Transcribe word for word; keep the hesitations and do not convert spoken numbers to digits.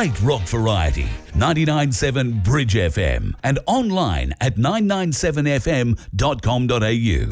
great rock variety. ninety-nine point seven Bridge F M and online at nine nine seven f m dot com dot a u.